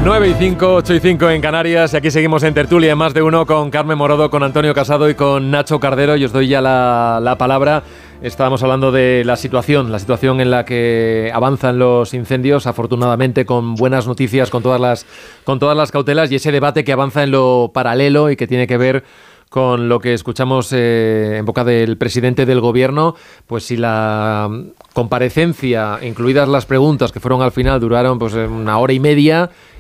9:05, 8:05 en Canarias, y aquí seguimos en tertulia en Más de Uno con Carmen Morodo, con Antonio Casado y con Nacho Cardero. Y os doy ya la palabra. Estábamos hablando de la situación en la que avanzan los incendios, afortunadamente con buenas noticias, con todas las cautelas, y ese debate que avanza en lo paralelo y que tiene que ver con lo que escuchamos en boca del presidente del gobierno. Pues si la comparecencia, incluidas las preguntas que fueron al final, duraron pues 1 hora y media,